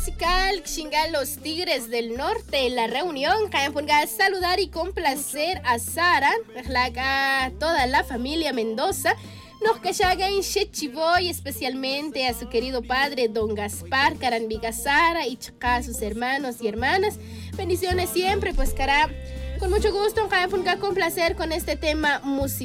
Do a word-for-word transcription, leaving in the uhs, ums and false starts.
musical Xingal Los Tigres del Norte, La Reunión. Cayan saludar y complacer a Sara, a toda la familia Mendoza. Nos callaga en Chechiboy, especialmente a su querido padre Don Gaspar Caranbiga Sara y a sus hermanos y hermanas. Bendiciones siempre, pues cara. Con mucho gusto, cayan complacer con este tema musical.